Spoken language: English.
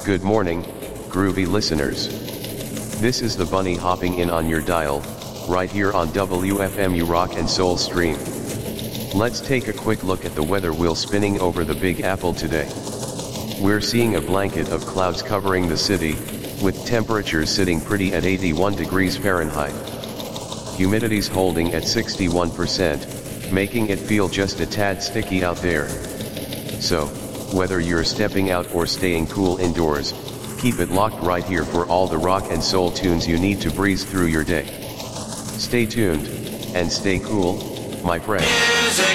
Good morning, groovy listeners. This is the bunny hopping in on your dial, right here on WFMU Rock and Soul Stream. Let's take a quick look at the weather wheel spinning over the Big Apple today. We're seeing a blanket of clouds covering the city, with temperatures sitting pretty at 81 degrees Fahrenheit. Humidity's holding at 61%, making it feel just a tad sticky out there. So, whether you're stepping out or staying cool indoors, keep it locked right here for all the rock and soul tunes you need to breeze through your day. Stay tuned, and stay cool, my friend.